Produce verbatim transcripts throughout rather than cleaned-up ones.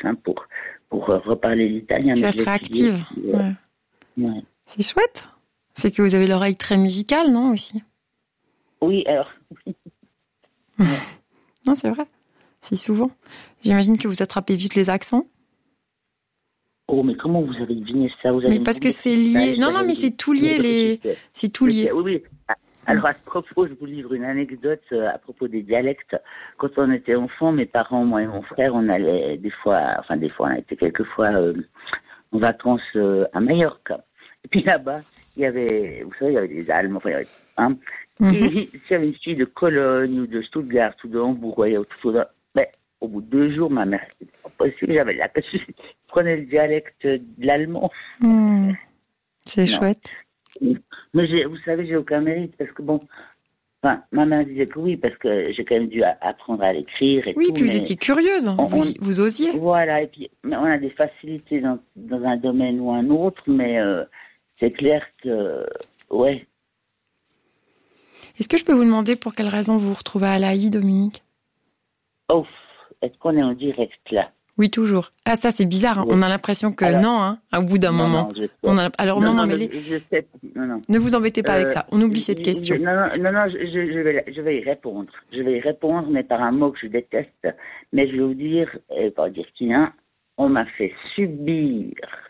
hein, pour, pour reparler l'italien. Ça serait active. Euh, ouais. Ouais. C'est chouette. C'est que vous avez l'oreille très musicale, non, aussi? Oui, alors. Ouais. Non, c'est vrai. C'est souvent. J'imagine que vous attrapez vite les accents. Oh, mais comment vous avez deviné ça? Vous avez Mais parce que c'est lié. Non, non, mais c'est tout lié. Les... C'est tout lié. Oui, oui. Alors, à ce propos, je vous livre une anecdote à propos des dialectes. Quand on était enfant, mes parents, moi et mon frère, on allait des fois, enfin des fois, on a été quelques fois euh, en vacances euh, à Majorque. Et puis là-bas, il y avait, vous savez, il y avait des Allemands, enfin, il y avait, hein. Mm-hmm. Et s'il y avait une fille de Cologne ou de Stuttgart ou de Hambourg, ou tout ça, ben, au bout de deux jours, ma mère, c'était pas possible, j'avais la je prenais le dialecte de l'allemand. Mmh. C'est non. Chouette. Mais j'ai, vous savez, j'ai aucun mérite parce que bon, enfin, ma mère disait que oui, parce que j'ai quand même dû apprendre à l'écrire et oui, tout. Oui, puis vous étiez curieuse, on, vous, vous osiez. Voilà, et puis on a des facilités dans, dans un domaine ou un autre, mais euh, c'est clair que, ouais. Est-ce que je peux vous demander pour quelle raison vous vous retrouvez à l'A I, Dominique? Oh, est-ce qu'on est en direct là? Oui, toujours. Ah, ça, c'est bizarre. Hein. Oui. On a l'impression que alors, non, hein, au bout d'un non, moment. Non, on a, alors, non, non, non mais les... je sais, non, non. Ne vous embêtez pas euh, avec ça. On oublie cette je, question. Je, non, non, non, non je, je, vais, je vais y répondre. Je vais y répondre, mais par un mot que je déteste. Mais je vais vous dire, et pas dire qui, hein, on m'a fait subir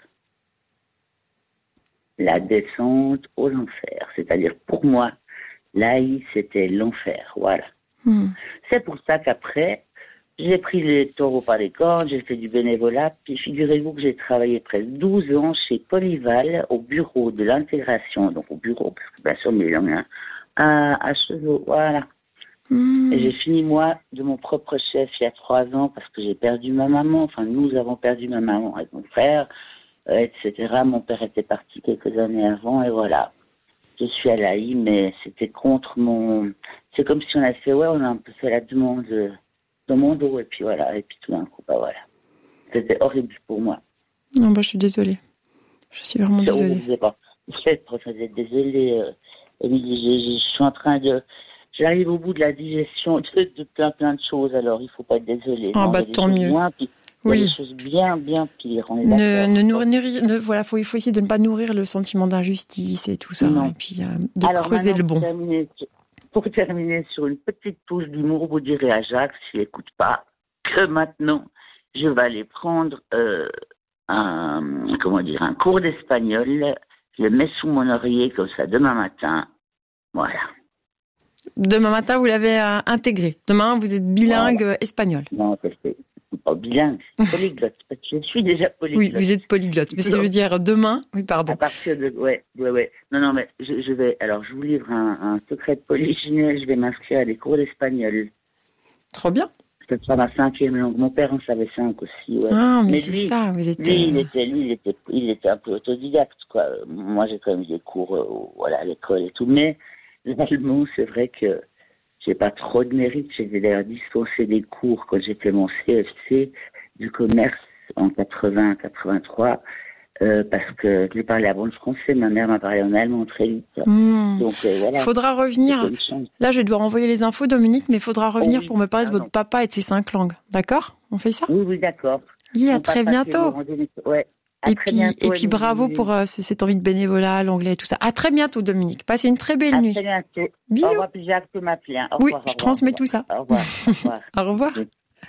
la descente aux enfers. C'est-à-dire, pour moi, l'A I, c'était l'enfer. Voilà. Hmm. C'est pour ça qu'après, j'ai pris les taureaux par les cornes, j'ai fait du bénévolat, puis figurez-vous que j'ai travaillé presque douze ans chez Polyval, au bureau de l'intégration, donc au bureau, parce que bien sûr, mes langues, hein, à, à Cheseaux, voilà. Mmh. Et j'ai fini, moi, de mon propre chef il y a trois ans, parce que j'ai perdu ma maman, enfin, nous avons perdu ma maman avec mon frère, euh, et cetera. Mon père était parti quelques années avant, et voilà. Je suis à l'A I, mais c'était contre mon... C'est comme si on a fait, ouais, on a un peu fait la demande... dans mon dos, et puis voilà, et puis tout d'un coup, bah voilà. C'était horrible pour moi. Non, bah je suis désolée. Je suis vraiment je désolée. Je ne sais pas. Vous êtes désolée, euh, Émilie, je, je, je suis en train de... J'arrive au bout de la digestion de, de plein plein de choses, alors il ne faut pas être désolée. Ah, bah tant mieux. Moins, puis, oui. Il y a des choses bien, bien pires. On est ne, ne nourrir, ne, voilà, faut, il faut essayer de ne pas nourrir le sentiment d'injustice et tout ça, non. Et puis euh, de alors, creuser le bon. Terminer, Pour terminer sur une petite touche d'humour, vous direz à Jacques, s'il n'écoute pas, que maintenant, je vais aller prendre euh, un, comment dire, un cours d'espagnol. Je le mets sous mon oreiller comme ça demain matin. Voilà. Demain matin, vous l'avez euh, intégré. Demain, vous êtes bilingue voilà. espagnol. Non, c'est pas bilingue, c'est polyglotte. Je suis déjà polyglotte. Oui, vous êtes polyglotte. Mais ce que je veux dire, demain, oui, pardon. À partir de, ouais, ouais, ouais. Non, non, mais je, je vais, alors je vous livre un, un secret de polygynie, je vais m'inscrire à des cours d'espagnol. Trop bien. Ce sera ma cinquième langue. Mon père en savait cinq aussi, ouais. Ah, mais, mais c'est lui, ça, vous êtes... Lui, il était, lui, il était, il était un peu autodidacte, quoi. Moi, j'ai quand même eu des cours, euh, voilà, à l'école et tout. Mais, l'allemand, c'est vrai que j'ai pas trop de mérite. J'ai d'ailleurs dispensé des cours quand j'ai fait mon C F C du commerce en quatre-vingts quatre-vingt-trois. Euh, parce que je lui parlais avant le français, ma mère m'a parlé en allemand très vite. Mmh. Donc euh, voilà. Faudra revenir. Là, je vais devoir envoyer les infos, Dominique, mais il faudra revenir oh, oui. pour me parler ah, de votre non. papa et de ses cinq langues. D'accord? On fait ça? Oui, oui, d'accord. Oui, à très bientôt. Ouais. À et très puis, bientôt, et puis bravo pour euh, cette envie de bénévolat, l'anglais et tout ça. À très bientôt, Dominique. Passez une très belle à nuit. À très bientôt. Bisous. Au revoir, puis Jacques peut m'appeler. Hein. Oui, revoir, je revoir, transmets revoir. tout ça. Au revoir. Au revoir. Au revoir. Oui.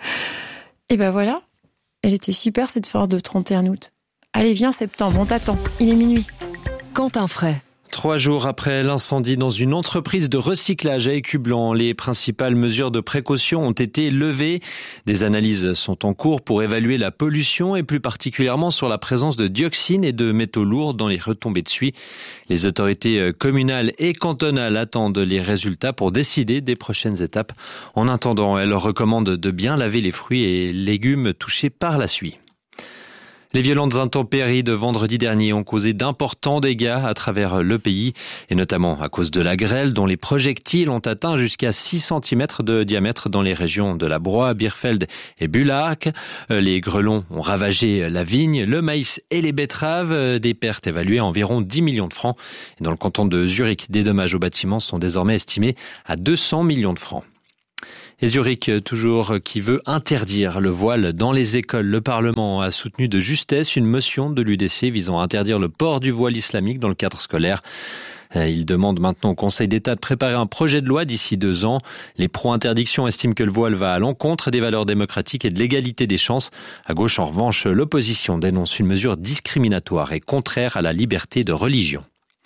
Et ben voilà. Elle était super cette foire de trente et un août. Allez, viens septembre, on t'attend. Il est minuit. Quentin Fray. Trois jours après l'incendie dans une entreprise de recyclage à Écublens, les principales mesures de précaution ont été levées. Des analyses sont en cours pour évaluer la pollution et plus particulièrement sur la présence de dioxine et de métaux lourds dans les retombées de suie. Les autorités communales et cantonales attendent les résultats pour décider des prochaines étapes. En attendant, elles recommandent de bien laver les fruits et légumes touchés par la suie. Les violentes intempéries de vendredi dernier ont causé d'importants dégâts à travers le pays, et notamment à cause de la grêle dont les projectiles ont atteint jusqu'à six centimètres de diamètre dans les régions de la Broye, Birfeld et Bullac. Les grêlons ont ravagé la vigne, le maïs et les betteraves, des pertes évaluées à environ dix millions de francs. Et dans le canton de Zurich, des dommages aux bâtiments sont désormais estimés à deux cents millions de francs. Et Zurich, toujours, qui veut interdire le voile dans les écoles. Le Parlement a soutenu de justesse une motion de l'U D C visant à interdire le port du voile islamique dans le cadre scolaire. Il demande maintenant au Conseil d'État de préparer un projet de loi d'ici deux ans. Les pro-interdiction estiment que le voile va à l'encontre des valeurs démocratiques et de l'égalité des chances. À gauche, en revanche, l'opposition dénonce une mesure discriminatoire et contraire à la liberté de religion.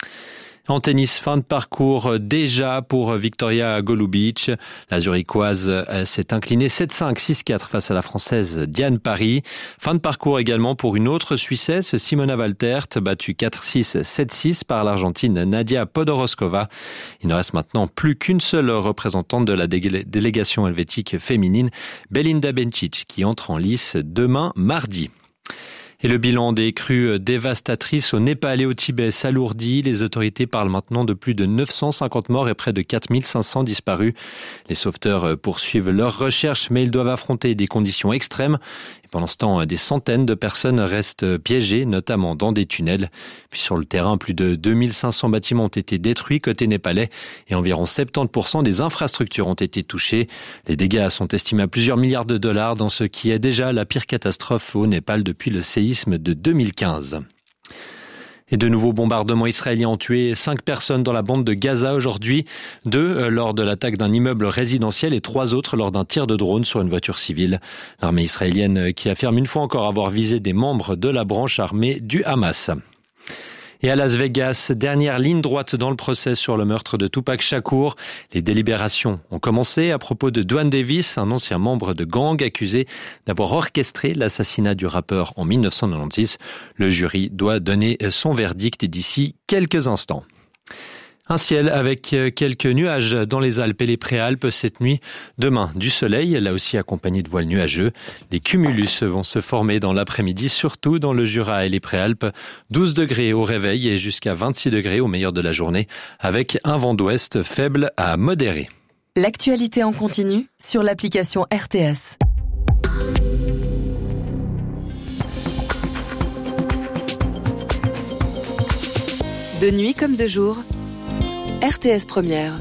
En tennis, fin de parcours déjà pour Victoria Golubic. La Zurichoise s'est inclinée sept cinq, six quatre face à la Française Diane Parry. Fin de parcours également pour une autre Suissesse, Simona Waltert, battue quatre six, sept six par l'Argentine Nadia Podoroskova. Il ne reste maintenant plus qu'une seule représentante de la délégation helvétique féminine, Belinda Bencic, qui entre en lice demain mardi. Et le bilan des crues dévastatrices au Népal et au Tibet s'alourdit. Les autorités parlent maintenant de plus de neuf cent cinquante morts et près de quatre mille cinq cents disparus. Les sauveteurs poursuivent leurs recherches, mais ils doivent affronter des conditions extrêmes. Et pendant ce temps, des centaines de personnes restent piégées, notamment dans des tunnels. Puis sur le terrain, plus de deux mille cinq cents bâtiments ont été détruits côté népalais et environ soixante-dix pour cent des infrastructures ont été touchées. Les dégâts sont estimés à plusieurs milliards de dollars dans ce qui est déjà la pire catastrophe au Népal depuis le séisme de deux mille quinze. Et de nouveaux bombardements israéliens ont tué cinq personnes dans la bande de Gaza aujourd'hui. Deux lors de l'attaque d'un immeuble résidentiel et trois autres lors d'un tir de drone sur une voiture civile. L'armée israélienne qui affirme une fois encore avoir visé des membres de la branche armée du Hamas. Et à Las Vegas, dernière ligne droite dans le procès sur le meurtre de Tupac Shakur. Les délibérations ont commencé à propos de Duane Davis, un ancien membre de gang accusé d'avoir orchestré l'assassinat du rappeur en dix-neuf cent quatre-vingt-seize. Le jury doit donner son verdict d'ici quelques instants. Un ciel avec quelques nuages dans les Alpes et les Préalpes cette nuit. Demain, du soleil, là aussi accompagné de voiles nuageux. Des cumulus vont se former dans l'après-midi, surtout dans le Jura et les Préalpes. douze degrés au réveil et jusqu'à vingt-six degrés au meilleur de la journée, avec un vent d'ouest faible à modéré. L'actualité en continu sur l'application R T S. De nuit comme de jour, R T S Première.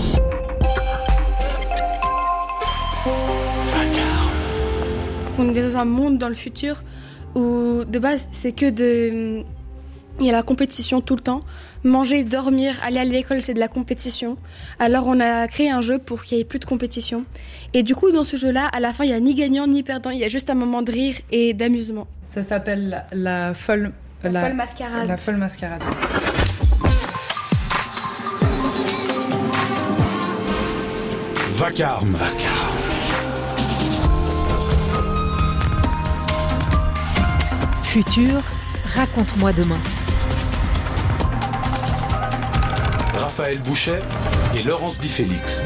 On est dans un monde dans le futur où de base c'est que de... Il y a la compétition tout le temps. Manger, dormir, aller à l'école, c'est de la compétition. Alors on a créé un jeu pour qu'il n'y ait plus de compétition. Et du coup dans ce jeu-là, à la fin il n'y a ni gagnant ni perdant, il y a juste un moment de rire et d'amusement. Ça s'appelle la, la folle... La, la folle mascarade. La folle mascarade. Vacarme. Vacarme. Futur, raconte-moi demain. Raphaël Bouchet et Laurence Di Félix.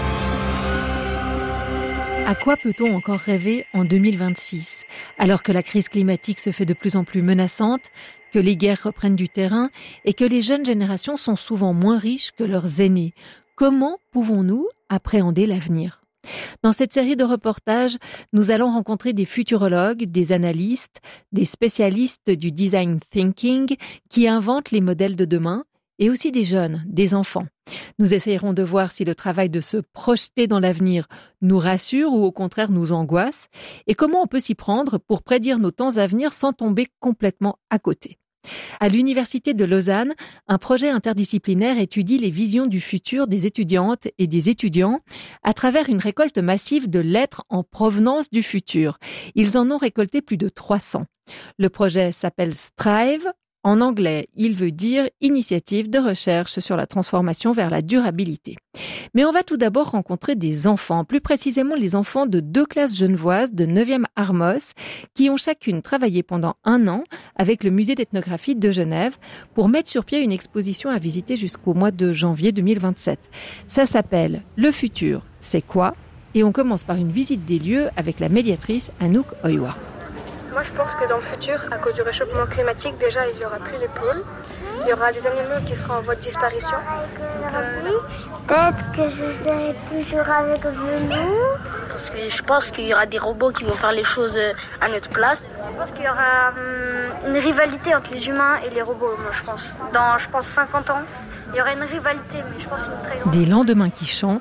À quoi peut-on encore rêver en deux mille vingt-six, alors que la crise climatique se fait de plus en plus menaçante, que les guerres reprennent du terrain et que les jeunes générations sont souvent moins riches que leurs aînés? Comment pouvons-nous appréhender l'avenir? Dans cette série de reportages, nous allons rencontrer des futurologues, des analystes, des spécialistes du design thinking qui inventent les modèles de demain, et aussi des jeunes, des enfants. Nous essayerons de voir si le travail de se projeter dans l'avenir nous rassure ou au contraire nous angoisse, et comment on peut s'y prendre pour prédire nos temps à venir sans tomber complètement à côté. À l'Université de Lausanne, un projet interdisciplinaire étudie les visions du futur des étudiantes et des étudiants à travers une récolte massive de lettres en provenance du futur. Ils en ont récolté plus de trois cents. Le projet s'appelle Strive. En anglais, il veut dire « Initiative de recherche sur la transformation vers la durabilité ». Mais on va tout d'abord rencontrer des enfants, plus précisément les enfants de deux classes genevoises de neuvième Armos, qui ont chacune travaillé pendant un an avec le musée d'ethnographie de Genève pour mettre sur pied une exposition à visiter jusqu'au mois de janvier deux mille vingt-sept. Ça s'appelle « Le futur, c'est quoi ?» et on commence par une visite des lieux avec la médiatrice Anouk Oyoua. Moi, je pense que dans le futur, à cause du réchauffement climatique, déjà, il n'y aura plus les pôles. Il y aura des animaux qui seront en voie de disparition. Euh... Peut-être que je serai toujours avec vous. Parce que je pense qu'il y aura des robots qui vont faire les choses à notre place. Je pense qu'il y aura hum, une rivalité entre les humains et les robots, moi, je pense. Dans, je pense, cinquante ans, il y aura une rivalité, mais je pense une très grande... Des lendemains qui chantent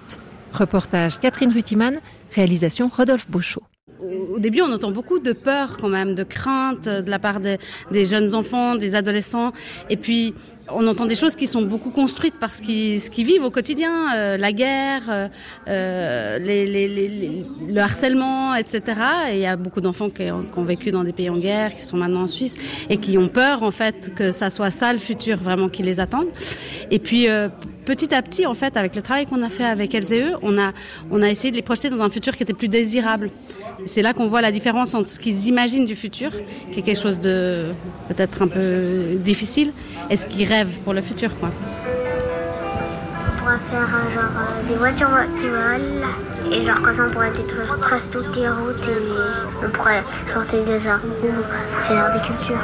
Reportage Catherine Rutiman, réalisation Rodolphe Beauchot. Au début, on entend beaucoup de peur quand même, de crainte de la part des, des jeunes enfants, des adolescents. Et puis, on entend des choses qui sont beaucoup construites par ce qu'ils, ce qu'ils vivent au quotidien, euh, la guerre, euh, les, les, les, les, le harcèlement, et cetera. Et il y a beaucoup d'enfants qui ont, qui ont vécu dans des pays en guerre, qui sont maintenant en Suisse et qui ont peur en fait que ça soit ça le futur vraiment qui les attende. Et puis euh, petit à petit, en fait, avec le travail qu'on a fait avec elles et eux, on a, on a essayé de les projeter dans un futur qui était plus désirable. C'est là qu'on voit la différence entre ce qu'ils imaginent du futur, qui est quelque chose de peut-être un peu difficile, et ce qu'ils rêvent pour le futur, quoi. On pourra faire genre euh, des voitures qui volent, et genre comme ça on pourrait détruire presque toutes les routes et on pourrait planter des arbres ou faire des cultures.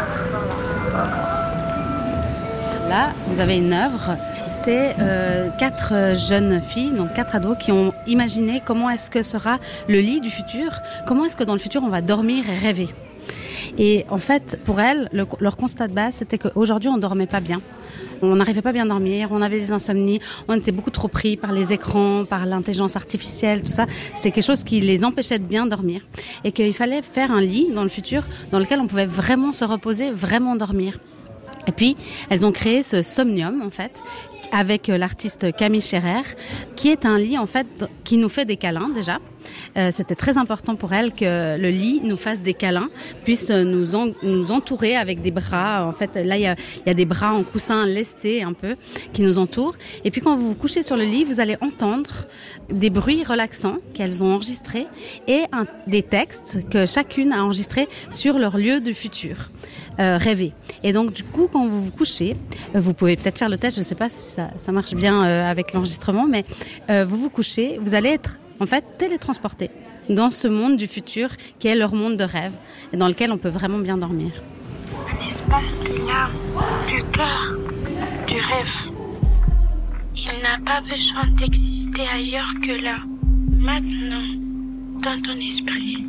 Là, vous avez une œuvre. C'est euh, quatre jeunes filles, donc quatre ados, qui ont imaginé comment est-ce que sera le lit du futur, comment est-ce que dans le futur on va dormir et rêver. Et en fait, pour elles, le, leur constat de base, c'était qu'aujourd'hui on dormait pas bien. On n'arrivait pas bien à dormir, on avait des insomnies, on était beaucoup trop pris par les écrans, par l'intelligence artificielle, tout ça. C'est quelque chose qui les empêchait de bien dormir. Et qu'il fallait faire un lit dans le futur dans lequel on pouvait vraiment se reposer, vraiment dormir. Et puis, elles ont créé ce Somnium, en fait, avec l'artiste Camille Scherer, qui est un lit, en fait, qui nous fait des câlins, déjà. Euh, c'était très important pour elle que le lit nous fasse des câlins, puisse nous, en, nous entourer avec des bras. En fait, là, il y a, il y a des bras en coussin lestés un peu qui nous entourent. Et puis, quand vous vous couchez sur le lit, vous allez entendre des bruits relaxants qu'elles ont enregistrés et un, des textes que chacune a enregistrés sur leur lieu de futur. Euh, rêver. Et donc du coup, quand vous vous couchez, euh, vous pouvez peut-être faire le test, je ne sais pas si ça, ça marche bien euh, avec l'enregistrement, mais euh, vous vous couchez, vous allez être en fait télétransporté dans ce monde du futur qui est leur monde de rêve et dans lequel on peut vraiment bien dormir. Un espace de l'âme, du cœur, du rêve. Il n'a pas besoin d'exister ailleurs que là, maintenant, dans ton esprit.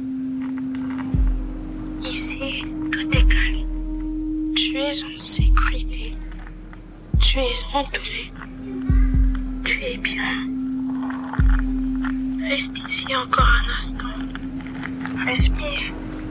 Ici, tout est calme. Tu es en sécurité. Tu es entouré. Tu es bien. Reste ici encore un instant. Respire.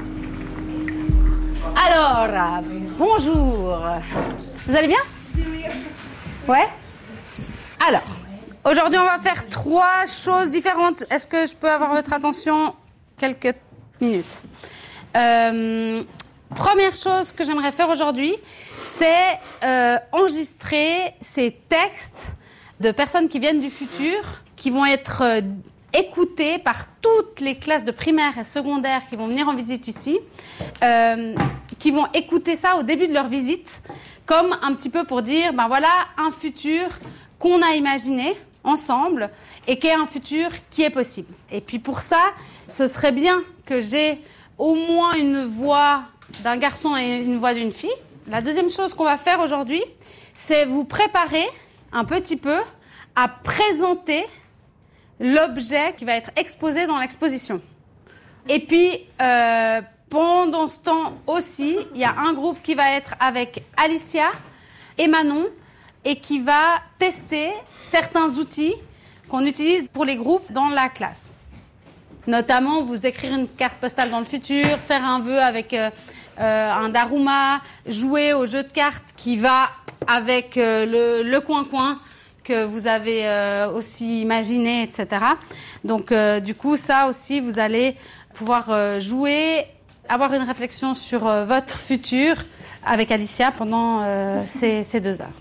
Alors, bonjour. Vous allez bien? Ouais? Alors, aujourd'hui, on va faire trois choses différentes. Est-ce que je peux avoir votre attention quelques minutes? Euh, première chose que j'aimerais faire aujourd'hui, c'est euh, enregistrer ces textes de personnes qui viennent du futur, qui vont être euh, écoutées par toutes les classes de primaire et secondaire qui vont venir en visite ici, euh, qui vont écouter ça au début de leur visite, comme un petit peu pour dire, ben voilà, un futur qu'on a imaginé ensemble et qui est un futur qui est possible. Et puis pour ça, ce serait bien que j'ai au moins une voix d'un garçon et une voix d'une fille. La deuxième chose qu'on va faire aujourd'hui, c'est vous préparer un petit peu à présenter l'objet qui va être exposé dans l'exposition. Et puis, euh, pendant ce temps aussi, il y a un groupe qui va être avec Alicia et Manon et qui va tester certains outils qu'on utilise pour les groupes dans la classe. Notamment, vous écrire une carte postale dans le futur, faire un vœu avec euh, euh, un daruma, jouer au jeu de cartes qui va avec euh, le, le coin-coin que vous avez euh, aussi imaginé, et cetera. Donc, euh, du coup, ça aussi, vous allez pouvoir euh, jouer, avoir une réflexion sur euh, votre futur avec Alicia pendant euh, ces, ces deux heures.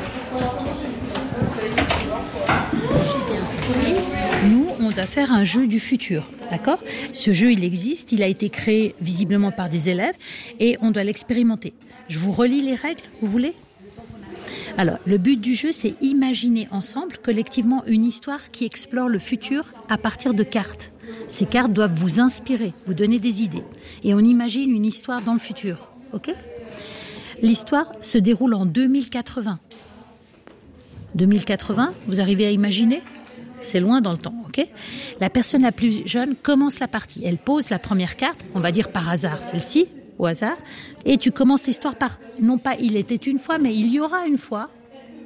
Nous, on doit faire un jeu du futur, d'accord ? Ce jeu, il existe, il a été créé visiblement par des élèves et on doit l'expérimenter. Je vous relis les règles, vous voulez ? Alors, le but du jeu, c'est imaginer ensemble, collectivement, une histoire qui explore le futur à partir de cartes. Ces cartes doivent vous inspirer, vous donner des idées. Et on imagine une histoire dans le futur, ok ? L'histoire se déroule en deux mille quatre-vingts. deux mille quatre-vingts, vous arrivez à imaginer ? C'est loin dans le temps, ok ? La personne la plus jeune commence la partie. Elle pose la première carte, on va dire par hasard celle-ci, au hasard, et tu commences l'histoire par, non pas il était une fois, mais il y aura une fois,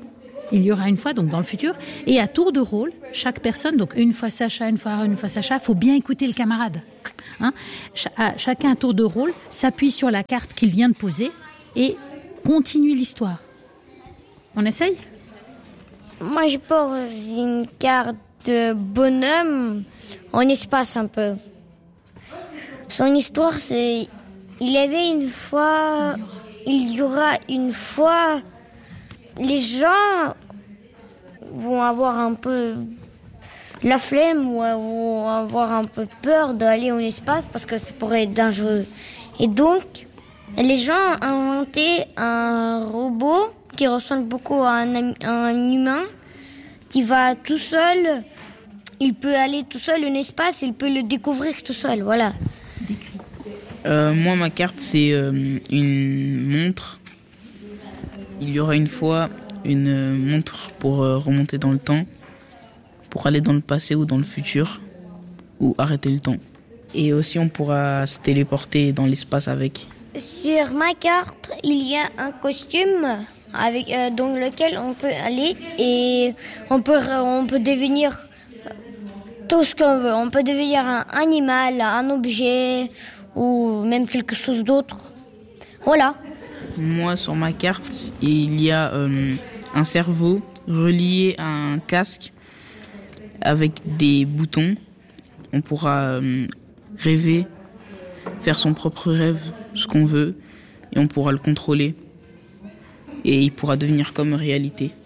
Il y aura une fois, donc dans le futur, et à tour de rôle, chaque personne, donc une fois Sacha, une fois Aaron, une fois Sacha, il faut bien écouter le camarade. Hein, Ch- à, chacun à tour de rôle s'appuie sur la carte qu'il vient de poser et continue l'histoire. On essaye ? Moi, je pose une carte de bonhomme en espace un peu. Son histoire, c'est... Il y avait une fois... Il y aura une fois... Les gens vont avoir un peu la flemme ou vont avoir un peu peur d'aller en espace parce que ça pourrait être dangereux. Et donc, les gens ont inventé un robot qui ressemble beaucoup à un, à un humain qui va tout seul. Il peut aller tout seul en espace, il peut le découvrir tout seul, voilà. Euh, moi, ma carte, c'est euh, une montre. Il y aura une fois une euh, montre pour euh, remonter dans le temps, pour aller dans le passé ou dans le futur, ou arrêter le temps. Et aussi, on pourra se téléporter dans l'espace avec. Sur ma carte, il y a un costume avec, euh, dans lequel on peut aller et on peut, on peut devenir tout ce qu'on veut. On peut devenir un animal, un objet ou même quelque chose d'autre. Voilà. Moi, sur ma carte, il y a euh, un cerveau relié à un casque avec des boutons. On pourra euh, rêver, faire son propre rêve, ce qu'on veut, et on pourra le contrôler. Et il pourra devenir comme réalité.